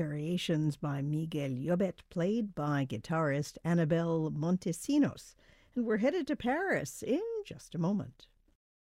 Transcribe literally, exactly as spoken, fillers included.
variations by Miguel Llobet, played by guitarist Anabel Montesinos. And we're headed to Paris in just a moment.